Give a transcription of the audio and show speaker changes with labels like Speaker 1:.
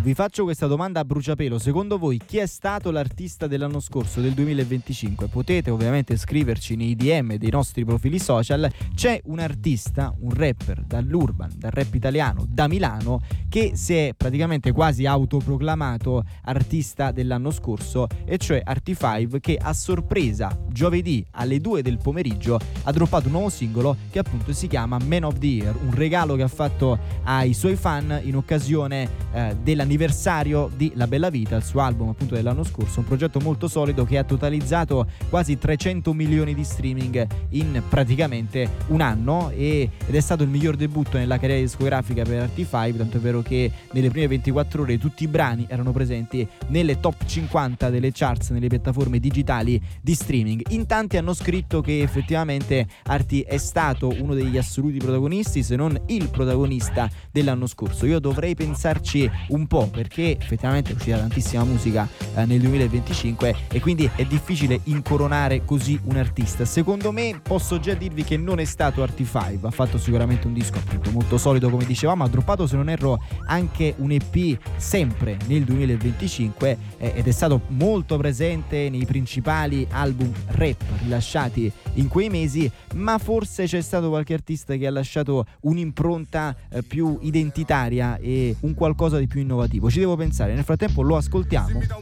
Speaker 1: vi faccio questa domanda a bruciapelo: secondo voi chi è stato l'artista dell'anno scorso, del 2025? Potete ovviamente scriverci nei DM dei nostri profili social. C'è un artista, un rapper dall'urban, dal rap italiano, da Milano, che si è praticamente quasi autoproclamato artista dell'anno scorso, e cioè Arty5, che a sorpresa giovedì alle 2 del pomeriggio ha droppato un nuovo singolo che appunto si chiama Man of the Year, un regalo che ha fatto ai suoi fan in occasione dell'anniversario di La Bella Vita, il suo album appunto dell'anno scorso. Un progetto molto solido che ha totalizzato quasi 300 milioni di streaming in praticamente un anno, ed è stato il miglior debutto nella carriera discografica per Arty5, tanto è vero che nelle prime 24 ore tutti i brani erano presenti nelle top 50 delle charts, nelle piattaforme digitali di streaming. In tanti hanno scritto che effettivamente Arty è stato uno degli assoluti protagonisti, se non il protagonista dell'anno scorso. Io dovrei pensarci un po', perché effettivamente è uscita tantissima musica nel 2025 e quindi è difficile incoronare così un artista. Secondo me posso già dirvi che non è stato Arty5, ha fatto sicuramente un disco appunto molto solido come dicevamo, ha droppato se non erro anche un EP sempre nel 2025 ed è stato molto presente nei principali album rap rilasciati in quei mesi, ma forse c'è stato qualche artista che ha lasciato un'impronta più identitaria e un qualcosa di più innovativo. Ci devo pensare, nel frattempo lo ascoltiamo